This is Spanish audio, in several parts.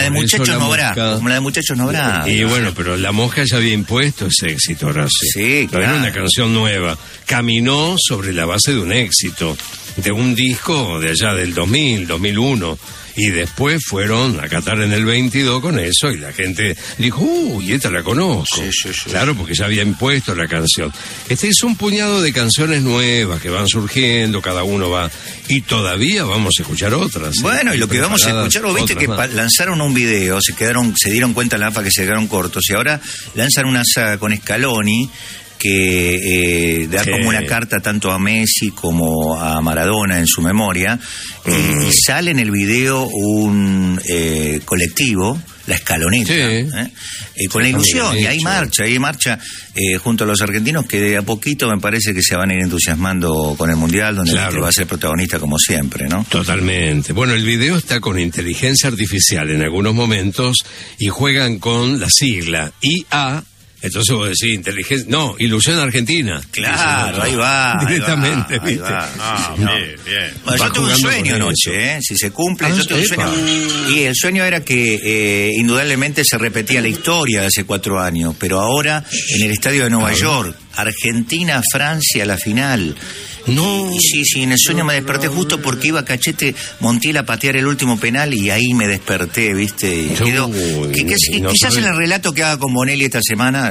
de Muchachos no habrá. Como la de Muchachos no habrá. Y bueno, pero La Mosca ya había impuesto ese éxito, Horacio. Sí, claro. No era una canción nueva. Caminó sobre la base de un éxito, de un disco de allá del 2000, 2001. Y después fueron a Qatar en el 22 con eso y la gente dijo, uy, esta la conozco. Sí. Claro, porque ya había impuesto la canción. Este es un puñado de canciones nuevas que van surgiendo, cada uno va... Y todavía vamos a escuchar otras. Bueno, y lo que vamos a escuchar, vos viste que lanzaron un video, se dieron cuenta la AFA que se quedaron cortos y ahora lanzan una saga con Scaloni que da como una carta tanto a Messi como a Maradona en su memoria, y sale en el video un colectivo, la Escaloneta, con la ilusión, y hay marcha junto a los argentinos que de a poquito me parece que se van a ir entusiasmando con el Mundial, donde el va a ser protagonista como siempre, ¿no? Totalmente. Bueno, el video está con inteligencia artificial en algunos momentos y juegan con la sigla IA. Entonces vos decís inteligencia, no, Ilusión Argentina. Claro, ahí va. Directamente, ahí va. Bien. Bueno, yo tuve un sueño anoche, si se cumple, yo tuve un sueño. Y el sueño era que indudablemente se repetía la historia de hace 4 años, pero ahora en el estadio de Nueva York, Argentina-Francia, la final. No. Sí, en el sueño me desperté justo porque iba Cachete Montiel a patear el último penal y ahí me desperté, ¿viste? Y quedó, quizás en el relato que haga con Bonelli esta semana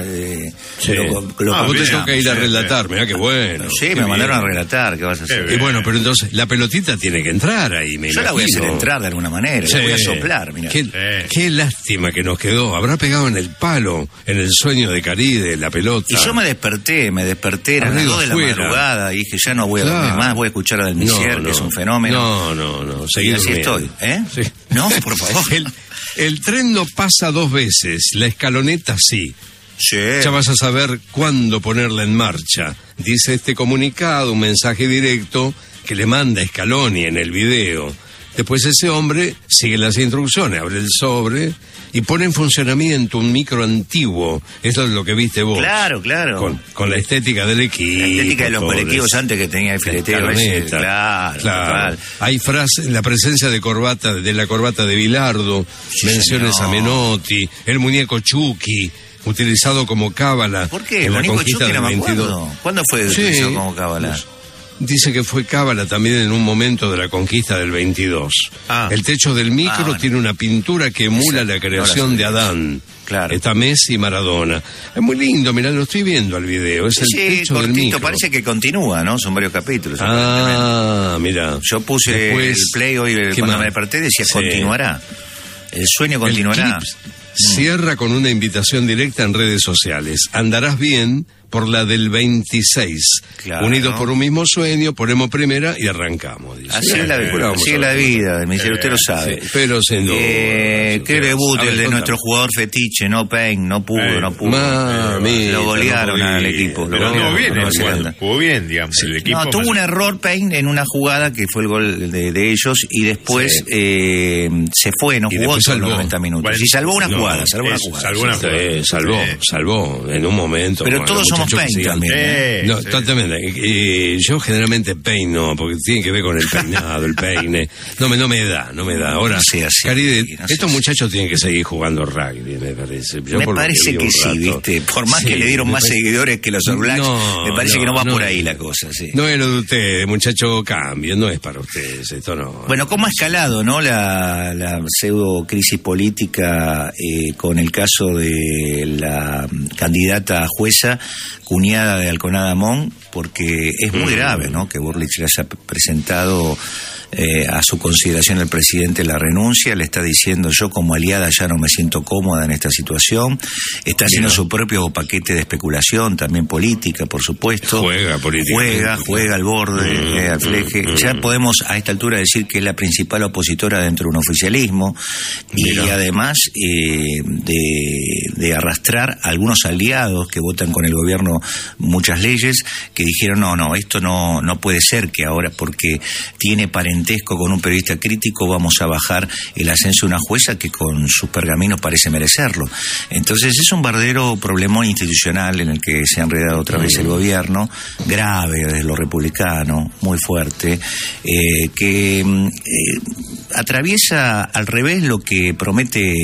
vos te toca ir a relatar, mirá qué bueno. Sí, me mandaron a relatar, ¿qué vas a hacer? Y bueno, pero entonces la pelotita tiene que entrar ahí, Yo la voy a hacer entrar de alguna manera, la voy a soplar, mirá. Qué lástima que nos quedó, habrá pegado en el palo, en el sueño de Caride, la pelota. Y yo me desperté, eran las 2 de la madrugada y dije, ya no voy a dormir más, voy a escuchar a Del Misier, que es un fenómeno. No, y así estoy, Sí. No, por favor. El tren no pasa 2 veces, la escaloneta sí. Ya vas a saber cuándo ponerla en marcha, dice este comunicado, un mensaje directo que le manda Scaloni en el video. Después ese hombre sigue las instrucciones, abre el sobre y pone en funcionamiento un micro antiguo. Eso es lo que viste vos. Claro. Con la estética del equipo. La estética de los colectivos antes que tenía el filetero ese. Claro. Hay frases, la presencia de la corbata de Bilardo, menciones a Menotti, el muñeco Chucky, utilizado como cábala. ¿Por qué? En la muñeco conquista Chucky del no me 22. acuerdo. ¿Cuándo fue utilizado como cábala? Dice que fue cábala también en un momento de la conquista del 22. El techo del micro tiene una pintura que emula la creación de Adán. Claro. Está Messi y Maradona. Es muy lindo, mirá, lo estoy viendo el video. Es el techo cortito, del micro. Parece que continúa, ¿no? Son varios capítulos. Mira. Yo puse el play hoy cuando me desperté, decía continuará. El sueño continuará. Cierra con una invitación directa en redes sociales. Andarás bien por la del 26. Unidos por un mismo sueño, ponemos primera y arrancamos. Dice. Así es la vida, usted lo sabe. Sí, pero sin duda. Qué debut el de nuestro jugador fetiche, no Pain, no pudo. Lo golearon al equipo. Pero jugó bien, digamos. El equipo tuvo un error Pain en una jugada que fue el gol de ellos y después se fue, no jugó todos los 90 minutos. Y salvó una jugada. Salvó en un momento. Pero todos somos Pain también. Totalmente. Yo generalmente peino, porque tiene que ver con el peinado, el peine. No me da. Ahora, Caride, estos muchachos tienen que seguir jugando rugby, me parece. Me parece que sí, ¿viste? Por más que le dieron más seguidores que los All Blacks, me parece que no va por ahí la cosa, sí. No es lo de ustedes, muchacho, cambio, no es para ustedes, esto no. Bueno, ¿cómo ha escalado, no? La pseudo crisis política con el caso de la candidata a jueza, cuñada de Alconada Amón, porque es muy grave, ¿no? Que Burlich le haya presentado a su consideración el presidente la renuncia, le está diciendo yo como aliada ya no me siento cómoda en esta situación, está haciendo su propio paquete de especulación, también política, por supuesto. Juega al borde, al fleje. Ya podemos a esta altura decir que es la principal opositora dentro de un oficialismo y además de arrastrar a algunos aliados que votan con el gobierno muchas leyes que dijeron no, esto no puede ser que ahora porque tiene parentesco con un periodista crítico vamos a bajar el ascenso de una jueza que con sus pergaminos parece merecerlo. Entonces es un verdadero problemón institucional en el que se ha enredado otra vez el gobierno, grave desde lo republicano, muy fuerte, que atraviesa al revés lo que promete